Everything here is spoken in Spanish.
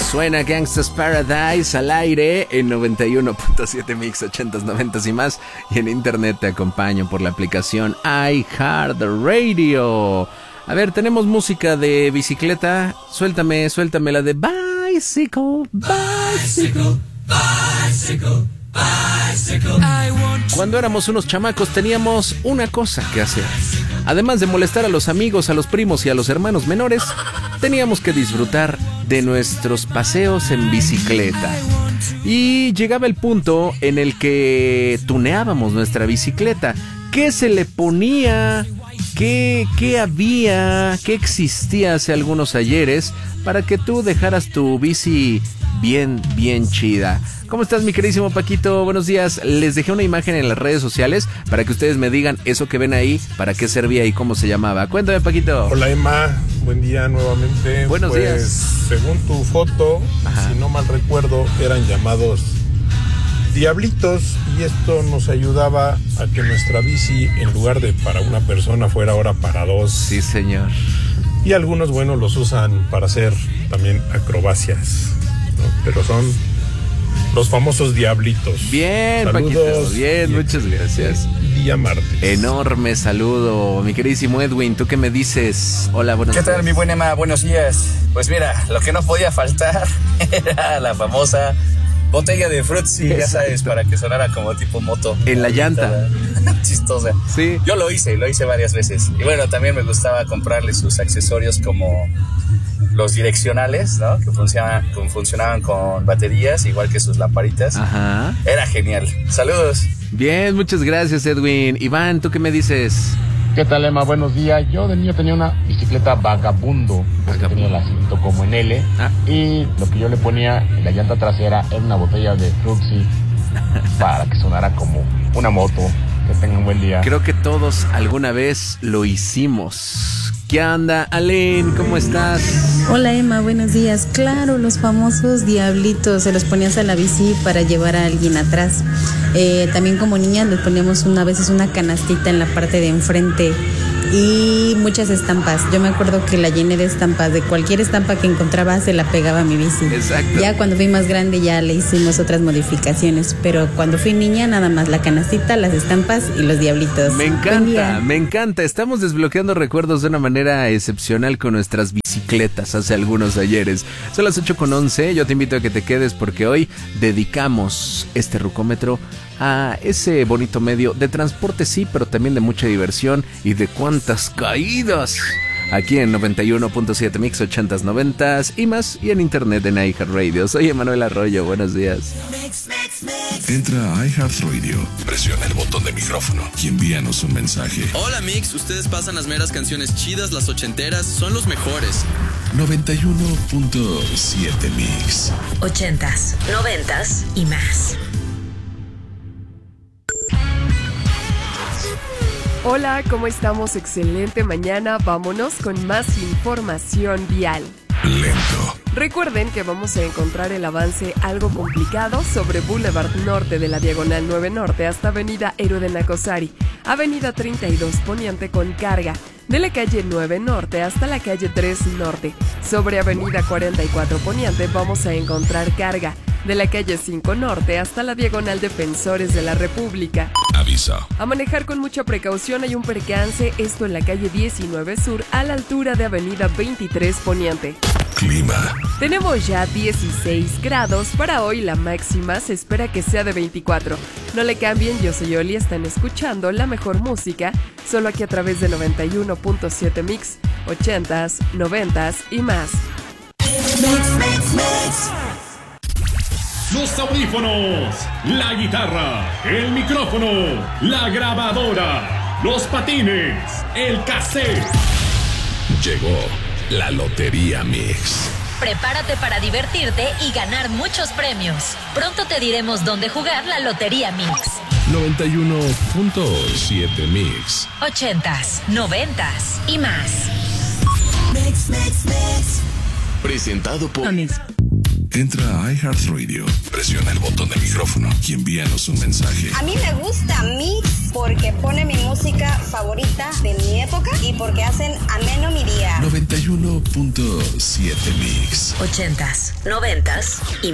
Suena Gangsta's Paradise al aire en 91.7 Mix, 80s, 90s y más. Y en internet te acompaño por la aplicación iHeartRadio. A ver, tenemos música de bicicleta. Suéltame la de Bicycle, Bicycle, Bicycle, Bicycle. Cuando éramos unos chamacos teníamos una cosa que hacer. Además de molestar a los amigos, a los primos y a los hermanos menores, teníamos que disfrutar de nuestros paseos en bicicleta. Y llegaba el punto en el que tuneábamos nuestra bicicleta. ¿Qué se le ponía? ¿Qué había? ¿Qué existía hace algunos ayeres para que tú dejaras tu bici bien chida? ¿Cómo estás, mi queridísimo Paquito? Buenos días. Les dejé una imagen en las redes sociales para que ustedes me digan eso que ven ahí, para qué servía y cómo se llamaba. Cuéntame, Paquito. Hola, Emma. Buen día nuevamente. Buenos días. Según tu foto, si no mal recuerdo, eran llamados diablitos, y esto nos ayudaba a que nuestra bici, en lugar de para una persona, fuera ahora para dos. Sí, señor. Y algunos, bueno, los usan para hacer también acrobacias, ¿no? Pero son los famosos diablitos. Bien, saludos, Paquito, bien, muchas gracias. Día martes. Enorme saludo, mi queridísimo Edwin. ¿Tú qué me dices? Hola, buenos días. ¿Qué tal, mi buen Emma? Buenos días. Pues mira, lo que no podía faltar era la famosa botella de Fruitsy, ya sabes, para que sonara como tipo moto. En la llanta. Chistosa. Sí. Yo lo hice varias veces. Y bueno, también me gustaba comprarle sus accesorios como los direccionales, ¿no? Que funcionaban con baterías, igual que sus lamparitas. Ajá. Era genial. Saludos. Bien, muchas gracias, Edwin. Iván, ¿tú qué me dices? ¿Qué tal, Emma? Buenos días. Yo de niño tenía una bicicleta Vagabundo. Tenía el asiento como en L. Y lo que yo le ponía en la llanta trasera era una botella de Fruitsy para que sonara como una moto. Que tengan un buen día. Creo que todos alguna vez lo hicimos. ¿Qué onda, Alen? ¿Cómo estás? Hola, Emma, buenos días. Claro, los famosos diablitos, se los ponías a la bici para llevar a alguien atrás. También como niñas les poníamos a veces una canastita en la parte de enfrente y muchas estampas. Yo me acuerdo que la llené de estampas, de cualquier estampa que encontraba se la pegaba a mi bici. Exacto. Ya cuando fui más grande ya le hicimos otras modificaciones, pero cuando fui niña nada más la canastita, las estampas y los diablitos. Me encanta. Estamos desbloqueando recuerdos de una manera excepcional con nuestras bicicletas hace algunos ayeres. Son las 8:11. Yo te invito a que te quedes porque hoy dedicamos este rucómetro a ese bonito medio de transporte, sí, pero también de mucha diversión y de cuántas caídas. Aquí en 91.7 Mix, 80s, 90s y más, y en internet en iHeartRadio. Soy Emanuel Arroyo, buenos días. Entra a iHeartRadio, presiona el botón de micrófono y envíanos un mensaje. Hola, Mix, ustedes pasan las meras canciones chidas, las ochenteras, son los mejores. 91.7 Mix. 80s, 90s y más. Hola, ¿cómo estamos? Excelente mañana. Vámonos con más información vial. Lento. Recuerden que vamos a encontrar el avance algo complicado sobre Boulevard Norte de la Diagonal 9 Norte hasta Avenida Héroe de Nacosari, Avenida 32 Poniente con carga, de la calle 9 Norte hasta la calle 3 Norte. Sobre Avenida 44 Poniente vamos a encontrar carga, de la calle 5 Norte hasta la Diagonal Defensores de la República. Aviso. A manejar con mucha precaución, hay un percance, esto en la calle 19 Sur a la altura de Avenida 23 Poniente. Clima. Tenemos ya 16 grados, para hoy la máxima se espera que sea de 24. No le cambien, yo soy Oli, están escuchando la mejor música, solo aquí a través de 91.7 Mix, 80s, 90s y más. Los audífonos, la guitarra, el micrófono, la grabadora, los patines, el cassette. Llegó la Lotería Mix. Prepárate para divertirte y ganar muchos premios. Pronto te diremos dónde jugar la Lotería Mix. 91.7 Mix. 80s, 90s y más. Presentado por Entra a iHeartRadio, presiona el botón de micrófono y envíanos un mensaje. A mí me gusta Mix porque pone mi música favorita de mi época y porque hacen ameno mi día. 91.7 Mix. 80s, 90s y